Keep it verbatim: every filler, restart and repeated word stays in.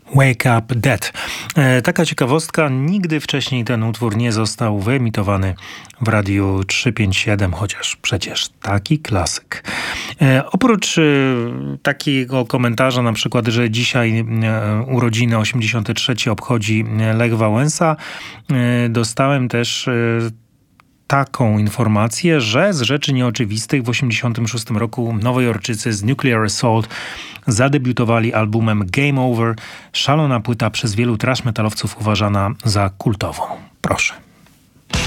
Wake Up Dead. E, taka ciekawostka, nigdy wcześniej ten utwór nie został wyemitowany w Radiu trzysta pięćdziesiąt siedem, chociaż przecież taki klasyk. E, oprócz e, takiego komentarza na przykład, że dzisiaj e, urodziny osiemdziesiąte trzecie obchodzi Lech Wałęsa, e, dostałem też e, taką informację, że z rzeczy nieoczywistych w osiemdziesiątym szóstym roku Nowojorczycy z Nuclear Assault zadebiutowali albumem Game Over, szalona płyta przez wielu thrash metalowców uważana za kultową. Proszę.